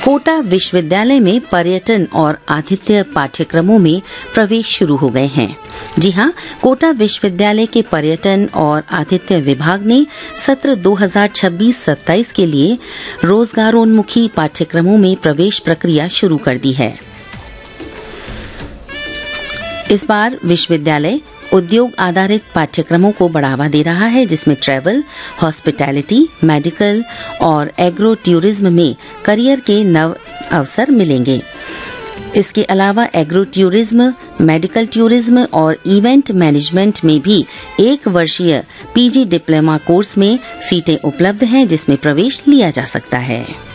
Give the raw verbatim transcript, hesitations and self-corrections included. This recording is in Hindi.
कोटा विश्वविद्यालय में पर्यटन और आतिथ्य पाठ्यक्रमों में प्रवेश शुरू हो गए हैं। जी हां, कोटा विश्वविद्यालय के पर्यटन और आतिथ्य विभाग ने सत्र दो हज़ार छब्बीस सत्ताईस के लिए रोजगारोन्मुखी पाठ्यक्रमों में प्रवेश प्रक्रिया शुरू कर दी है। इस बार विश्वविद्यालय उद्योग आधारित पाठ्यक्रमों को बढ़ावा दे रहा है, जिसमें ट्रैवल, हॉस्पिटैलिटी, मेडिकल और एग्रो टूरिज्म में करियर के नव अवसर मिलेंगे। इसके अलावा एग्रो टूरिज्म, मेडिकल टूरिज्म और इवेंट मैनेजमेंट में भी एक वर्षीय पीजी डिप्लोमा कोर्स में सीटें उपलब्ध हैं, जिसमें प्रवेश लिया जा सकता है।